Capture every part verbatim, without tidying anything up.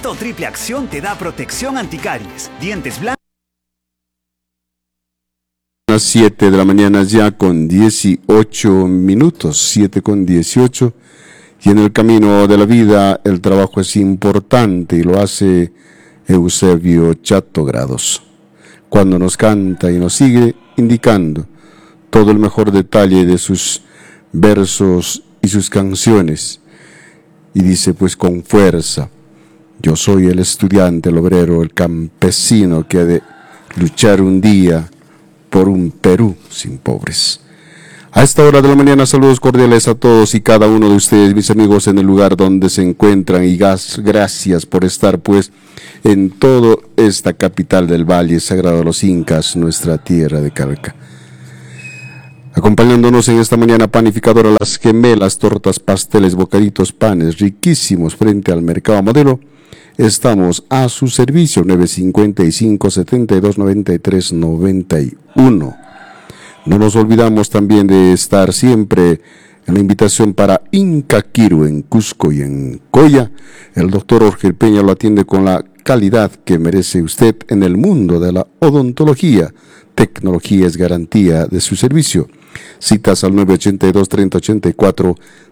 Orto Triple Acción te da protección anticaries, dientes blancos. Las siete de la mañana ya con dieciocho minutos, siete con dieciocho. Y en el camino de la vida el trabajo es importante y lo hace Eusebio Chato Grados, cuando nos canta y nos sigue indicando todo el mejor detalle de sus versos y sus canciones. Y dice pues con fuerza: yo soy el estudiante, el obrero, el campesino que ha de luchar un día por un Perú sin pobres. A esta hora de la mañana, saludos cordiales a todos y cada uno de ustedes, mis amigos, en el lugar donde se encuentran, y gracias por estar pues en toda esta capital del Valle Sagrado de los Incas, nuestra tierra de Calca. Acompañándonos en esta mañana panificadora Las Gemelas, tortas, pasteles, bocaditos, panes riquísimos frente al Mercado Modelo. Estamos a su servicio, nueve cinco cinco, siete dos, nueve tres, nueve uno. No nos olvidamos también de estar siempre en la invitación para Inca Quiru en Cusco y en Coya. El doctor Jorge Peña lo atiende con la calidad que merece usted en el mundo de la odontología. Tecnología es garantía de su servicio. Citas al nueve ocho dos, tres cero ocho cuatro,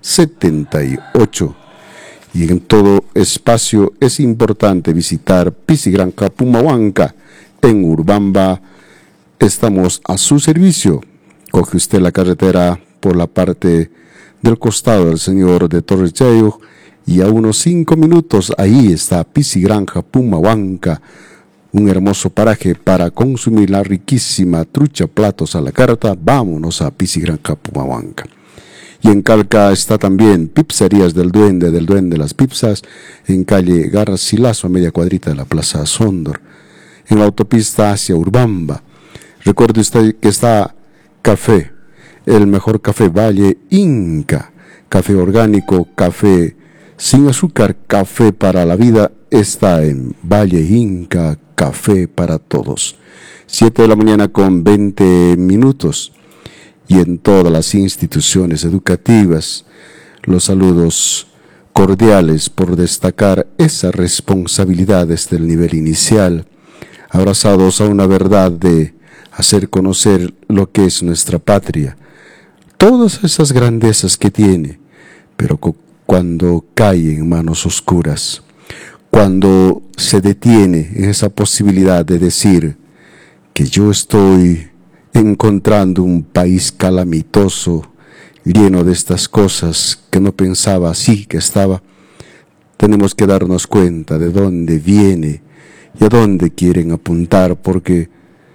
siete ocho. Y en todo espacio es importante visitar Piscigranja Pumahuanca en Urubamba. Estamos a su servicio. Coge usted la carretera por la parte del costado del señor de Torrechayo y a unos cinco minutos ahí está Piscigranja Pumahuanca, un hermoso paraje para consumir la riquísima trucha platos a la carta. Vámonos a Piscigranja Pumahuanca. Y en Calca está también Pipserías del Duende, del Duende Las Pipsas, en calle Garcilaso, a media cuadrita de la Plaza Sondor, en la autopista hacia Urubamba. Recuerde usted que está Café, el mejor café Valle Inca, café orgánico, café sin azúcar, café para la vida, está en Valle Inca, café para todos. siete de la mañana con veinte minutos. Y en todas las instituciones educativas, los saludos cordiales por destacar esas responsabilidades del nivel inicial, abrazados a una verdad de hacer conocer lo que es nuestra patria, todas esas grandezas que tiene, pero cu- cuando cae en manos oscuras, cuando se detiene en esa posibilidad de decir que yo estoy encontrando un país calamitoso, lleno de estas cosas que no pensaba así que estaba, tenemos que darnos cuenta de dónde viene y a dónde quieren apuntar, porque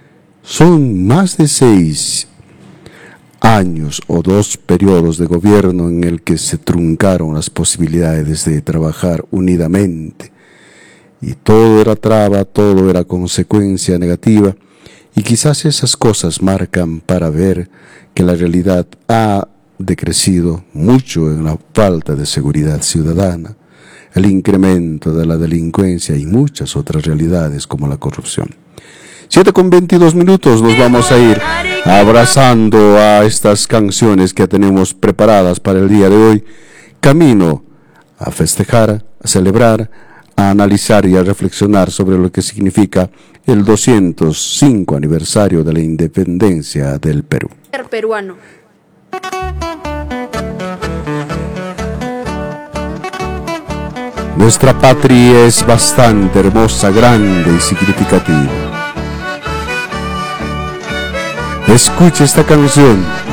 son más de seis años o dos periodos de gobierno en el que se truncaron las posibilidades de trabajar unidamente. Y todo era traba, todo era consecuencia negativa. Y quizás esas cosas marcan para ver que la realidad ha decrecido mucho en la falta de seguridad ciudadana, el incremento de la delincuencia y muchas otras realidades como la corrupción. siete con veintidós minutos, nos vamos a ir abrazando a estas canciones que tenemos preparadas para el día de hoy, camino a festejar, a celebrar, a analizar y a reflexionar sobre lo que significa el doscientos cinco aniversario de la independencia del Perú. Peruano. Nuestra patria es bastante hermosa, grande y significativa. Escuche esta canción